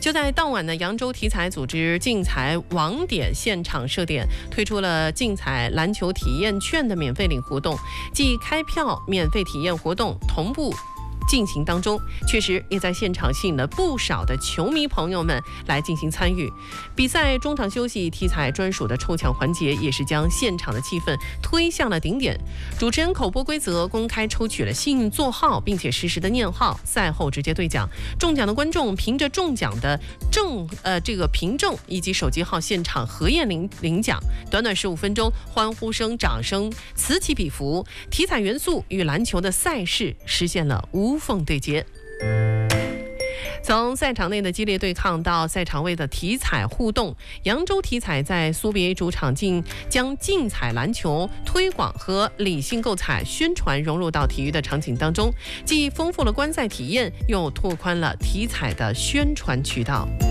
就在当晚呢，扬州体彩组织竞彩网点现场设点，推出了竞彩篮球体验券的免费领活动，即开票免费体验活动同步进行当中，确实也在现场吸引了不少的球迷朋友们来进行参与。比赛中场休息，体彩专属的抽奖环节也是将现场的气氛推向了顶点。主持人口播规则，公开抽取了幸运座号，并且实时的念号，赛后直接兑奖。中奖的观众凭着中奖的凭证以及手机号现场核验领奖。短短15分钟，欢呼声、掌声此起彼伏，体彩元素与篮球的赛事实现了无缝对接。从赛场内的激烈对抗到赛场外的体彩互动，扬州体彩在苏 BA 主场将竞彩篮球推广和理性购彩宣传融入到体育的场景当中，既丰富了观赛体验，又拓宽了体彩的宣传渠道。